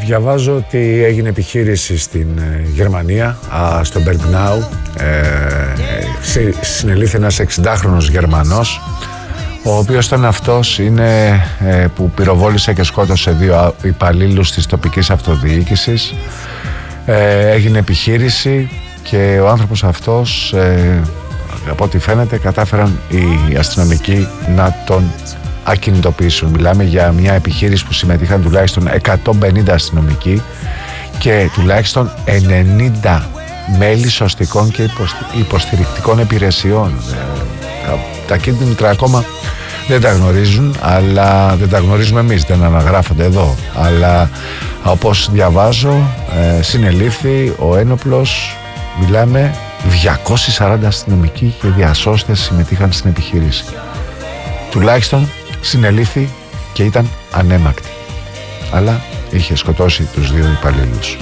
Διαβάζω ότι έγινε επιχείρηση στην Γερμανία, στο Μπεργκνάου. Συνελήφθη ένας 60χρονος Γερμανός, ο οποίος ήταν αυτός που πυροβόλησε και σκότωσε 2 υπαλλήλους της τοπικής αυτοδιοίκησης. Έγινε επιχείρηση και ο άνθρωπος αυτός, από ό,τι φαίνεται, κατάφεραν οι αστυνομικοί να τον ακινητοποιήσουν. Μιλάμε για μια επιχείρηση που συμμετείχαν τουλάχιστον 150 αστυνομικοί και τουλάχιστον 90 μέλη σωστικών και υποστηρικτικών υπηρεσιών. Τα κίνητρα ακόμα δεν τα γνωρίζουν, αλλά δεν τα γνωρίζουμε εμείς, δεν αναγράφονται εδώ. Αλλά όπως διαβάζω, συνελήφθη ο ένοπλος. Μιλάμε 240 αστυνομικοί και διασώστες συμμετείχαν στην επιχείρηση. Τουλάχιστον συνελήφθη και ήταν ανέμακτη, αλλά είχε σκοτώσει τους 2 υπαλλήλους.